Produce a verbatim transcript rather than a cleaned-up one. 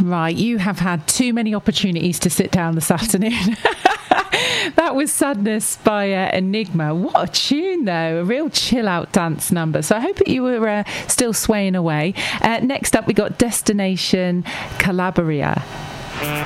Right, you have had too many opportunities to sit down this afternoon. That was Sadness by uh, Enigma. What a tune, though. A real chill-out dance number. So I hope that you were uh, still swaying away. Uh, next up, we got Destination Calabria.